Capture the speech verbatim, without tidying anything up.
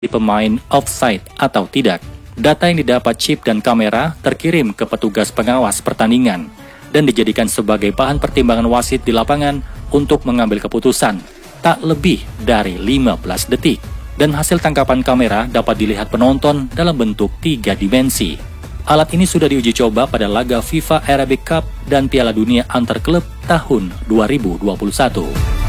di pemain offside atau tidak. Data yang didapat chip dan kamera terkirim ke petugas pengawas pertandingan dan dijadikan sebagai bahan pertimbangan wasit di lapangan untuk mengambil keputusan tak lebih dari lima belas detik. Dan hasil tangkapan kamera dapat dilihat penonton dalam bentuk tiga dimensi. Alat ini sudah diuji coba pada laga FIFA Arabic Cup dan Piala Dunia antar klub tahun dua ribu dua puluh satu.